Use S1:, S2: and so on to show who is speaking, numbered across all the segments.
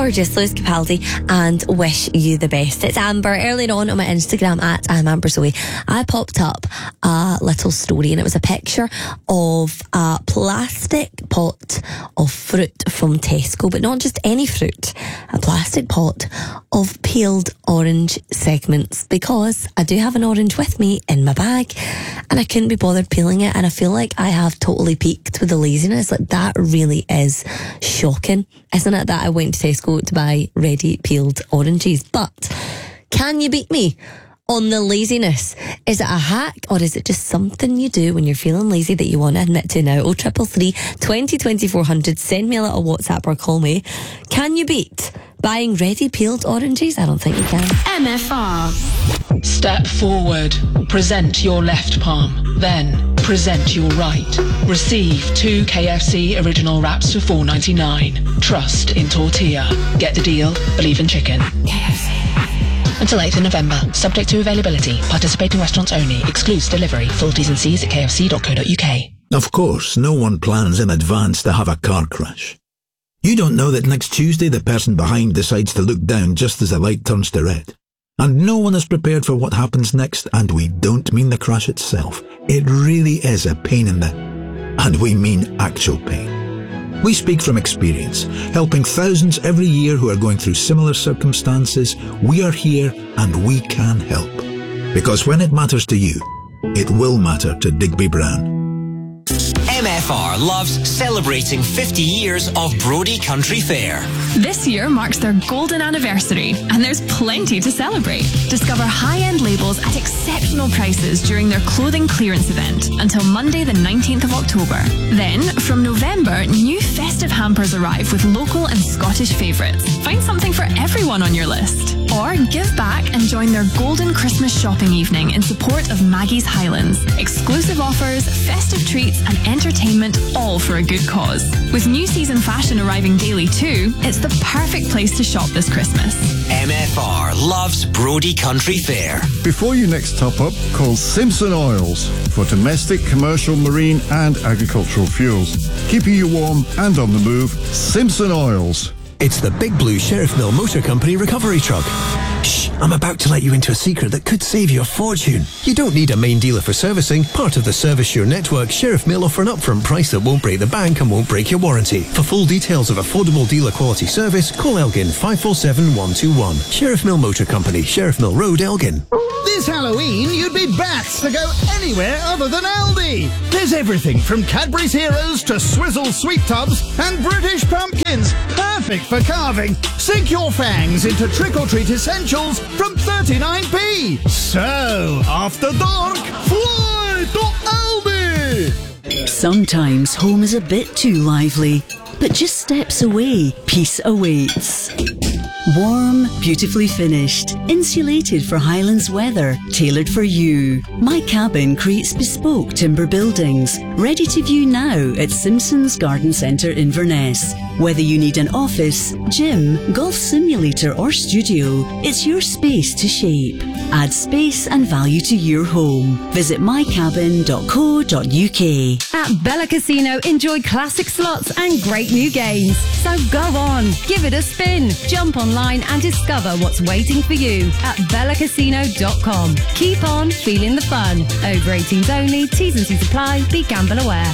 S1: gorgeous Lewis Capaldi and wish you the best. It's Amber. Earlier on my Instagram at I'm Amber Zoe, I popped up a little story and it was a picture of a plastic pot of fruit from Tesco, but not just any fruit, a plastic pot of peeled orange segments, because I do have an orange with me in my bag and I couldn't be bothered peeling it, and I feel like I have totally peaked with the laziness. Like, that really is shocking, isn't it, that I went to Tesco to buy ready peeled oranges? But can you beat me on the laziness? Is it a hack, or is it just something you do when you're feeling lazy that you want to admit to now? 0333 20 2400. Send me a little WhatsApp or call me. Can you beat buying ready peeled oranges? I don't think you can.
S2: MFR.
S3: Step forward. Present your left palm. Then present your right. Receive 2 KFC original wraps for $4.99. Trust in tortilla. Get the deal. Believe in chicken. KFC. Until 8th of November. Subject to availability. Participating restaurants only. Excludes delivery. Full T's and C's at kfc.co.uk.
S4: Of course, no one plans in advance to have a car crash. You don't know that next Tuesday the person behind decides to look down just as the light turns to red. And no one is prepared for what happens next, and we don't mean the crash itself. It really is a pain in the... And we mean actual pain. We speak from experience, helping thousands every year who are going through similar circumstances. We are here and we can help. Because when it matters to you, it will matter to Digby Brown.
S5: MFR loves celebrating 50 years of Brodie Country Fair.
S2: This year marks their golden anniversary, and there's plenty to celebrate. Discover high-end labels at exceptional prices during their clothing clearance event until Monday the 19th of October. Then, from November, new festive hampers arrive with local and Scottish favourites. Find something for everyone on your list. Or give back and join their golden Christmas shopping evening in support of Maggie's Highlands. Exclusive offers, festive treats and entertainment, all for a good cause. With new season fashion arriving daily too, it's the perfect place to shop this Christmas.
S5: MFR loves Brodie Country Fair.
S6: Before you next top up, call Simpson Oils for domestic, commercial, marine and agricultural fuels. Keeping you warm and on the move, Simpson Oils.
S7: It's the Big Blue Sheriff Mill Motor Company recovery truck. Shh, I'm about to let you into a secret that could save you a fortune. You don't need a main dealer for servicing. Part of the Service Sure network, Sheriff Mill offer an upfront price that won't break the bank and won't break your warranty. For full details of affordable dealer quality service, call Elgin 547 121. Sheriff Mill Motor Company, Sheriff Mill Road, Elgin.
S8: This Halloween, you'd be bats to go anywhere other than Aldi. There's everything from Cadbury's Heroes to Swizzle Sweet Tubs and British Pumpkins. Perfect for carving. Sink your fangs into trick-or-treat essentials from 39p. So, after dark, fly to Aldi.
S9: Sometimes home is a bit too lively, but just steps away, peace awaits. Warm, beautifully finished, insulated for Highlands weather, tailored for you. My Cabin creates bespoke timber buildings, ready to view now at Simpson's Garden Centre Inverness. Whether you need an office, gym, golf simulator or studio, it's your space to shape. Add space and value to your home. Visit mycabin.co.uk.
S10: At Bella Casino, enjoy classic slots and great new games. So go on, give it a spin. Jump online and discover what's waiting for you at bellacasino.com. Keep on feeling the fun. Over 18s only, T's and C's apply. Be gamble aware.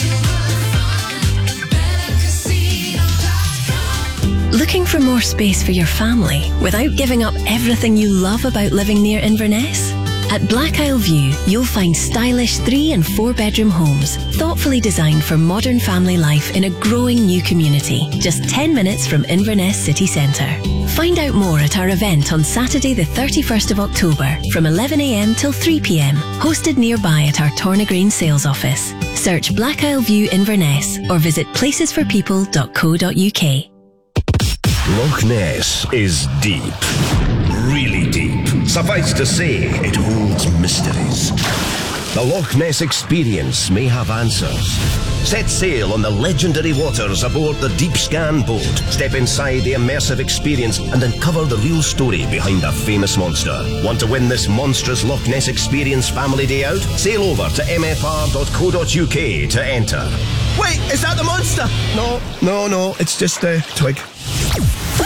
S11: Looking for more space for your family without giving up everything you love about living near Inverness? At Black Isle View, you'll find stylish 3 and 4 bedroom homes, thoughtfully designed for modern family life in a growing new community, just 10 minutes from Inverness city centre. Find out more at our event on Saturday the 31st of October from 11 a.m. till 3 p.m, hosted nearby at our Tornagreen sales office. Search Black Isle View Inverness or visit placesforpeople.co.uk.
S12: Loch Ness is deep. Really deep. Suffice to say, it holds mysteries. The Loch Ness Experience may have answers. Set sail on the legendary waters aboard the Deep Scan boat. Step inside the immersive experience and uncover the real story behind a famous monster. Want to win this monstrous Loch Ness Experience family day out? Sail over to mfr.co.uk to enter.
S7: Wait, is that the monster? No, it's just a twig.